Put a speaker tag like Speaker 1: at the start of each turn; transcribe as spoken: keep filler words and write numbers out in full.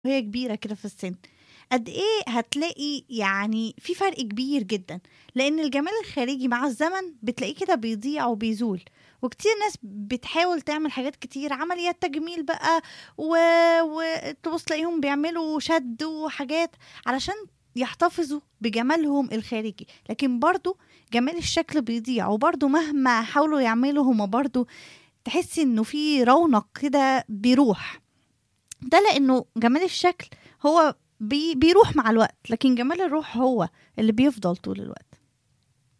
Speaker 1: وهي كبيرة كده في السن، قد إيه هتلاقي يعني في فرق كبير جدًا، لإن الجمال الخارجي مع الزمن بتلاقيه كده بيضيع وبيزول، وكتير ناس بتحاول تعمل حاجات كتير، عمليات تجميل بقى و وتبُص تلاقيهم بيعملوا شَد وحاجات علشان يحتفظوا بجمالهم الخارجي، لكن برضه جمال الشكل بيضيع، وبرضه مهما حاولوا يعملوا هُم برضه تحسي إنه في رونق كده بيروح. ده لإنه جمال الشكل هو بي بيروح مع الوقت، لكن جمال الروح هو اللي بيفضل طول الوقت.